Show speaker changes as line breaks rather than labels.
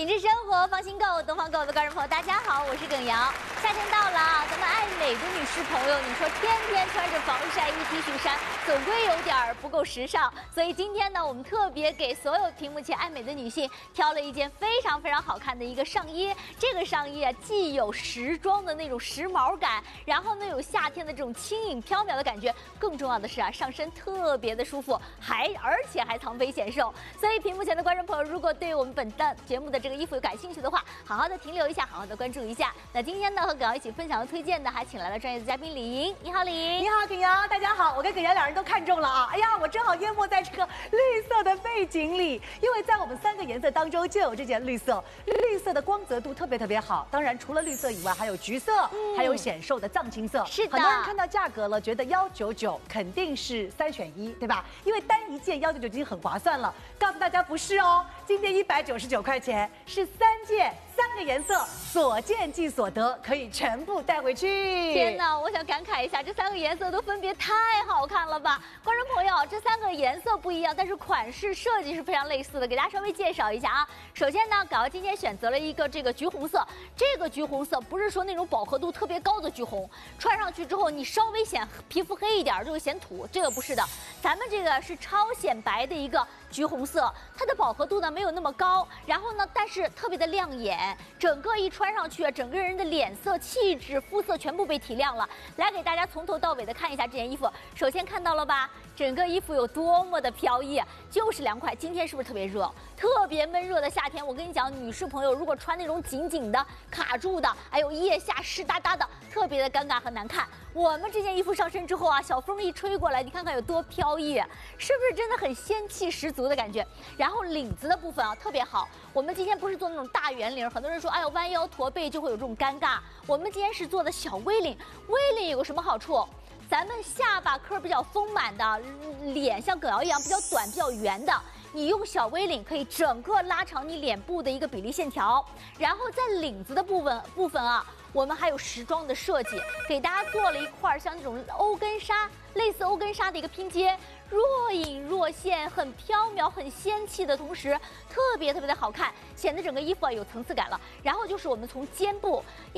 品质生活，放心购，东方购的观众朋友，大家好，我是耿瑶。夏天到了啊，咱们爱美的女士朋友，你说天天穿着防晒衣、T 恤衫，总归有点不够时尚。所以今天呢，我们特别给所有屏幕前爱美的女性挑了一件非常好看的一个上衣。这个上衣啊，既有时装的那种时髦感，然后呢有夏天的这种轻盈飘渺的感觉，更重要的是啊，上身特别的舒服，而且还藏肥显瘦。所以屏幕前的观众朋友，如果对我们本档节目的这个衣服有感兴趣的话，好好的停留一下，好好的关注一下。那今天呢，和耿瑶一起分享和推荐的，还请来了专业的嘉宾李莹。你好，李莹。
你好，耿瑶，大家好。我跟耿瑶两人都看中了啊！哎呀，我正好淹没在这个绿色的背景里，因为在我们3个颜色当中就有这件绿色，绿色的光泽度特别好。当然，除了绿色以外，还有橘色，还有显瘦的藏青色。
是的，
很多人看到价格了，觉得199肯定是3选1，对吧？因为单一件199已经很划算了。告诉大家不是哦，今天199块钱是3件3个颜色，所见即所得，可以全部带回去。
天哪，我想感慨一下，这3个颜色都分别太好看了吧！观众朋友，这3个颜色不一样，但是款式设计是非常类似的，给大家稍微介绍一下啊。首先呢，耿瑶今天选择了一个这个橘红色，这个橘红色不是说那种饱和度特别高的橘红，穿上去之后你稍微显皮肤黑一点就会显土，这个不是的，咱们这个是超显白的一个橘红色，它的饱和度呢没有那么高，然后呢但是特别的亮眼，整个一穿上去，整个人的脸色、气质、肤色全部被提亮了。来给大家从头到尾的看一下这件衣服，首先看到了吧，整个衣服有多么的飘逸，就是凉快。今天是不是特别热？特别闷热的夏天，我跟你讲，女士朋友如果穿那种紧紧的、卡住的，还有腋下湿哒哒的，特别的尴尬和难看。我们这件衣服上身之后啊，小风一吹过来，你看看有多飘逸，是不是真的很仙气十足的感觉？然后领子的部分啊特别好，我们今天不是做那种大圆领，很多人说哎呦弯腰驼背就会有这种尴尬，我们今天是做的小 V 领。V 领有个什么好处？咱们下巴颏比较丰满的，脸像耿瑶一样比较短、比较圆的，你用小 V 领可以整个拉长你脸部的一个比例线条。然后在领子的部分啊，我们还有时装的设计，给大家做了一块像那种欧根纱，类似欧根纱的一个拼接，若隐若现，很飘渺、很仙气的同时，特别的好看，显得整个衣服啊有层次感了。然后就是我们从肩部